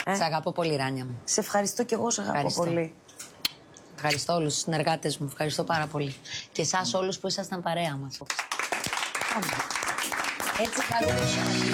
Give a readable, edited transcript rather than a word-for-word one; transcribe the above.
Σε αγαπώ πολύ, Ράνια μου. Σε ευχαριστώ κι εγώ, σε αγαπώ πολύ. Ευχαριστώ όλους τους συνεργάτες μου. Ευχαριστώ πάρα πολύ. Και εσάς όλους που ήσασταν παρέα μας. Έτσι κάτω.